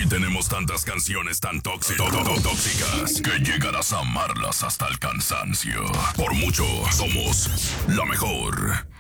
Y tenemos tantas canciones tan tóxicas que llegarás a amarlas hasta el cansancio. Por mucho, somos la mejor.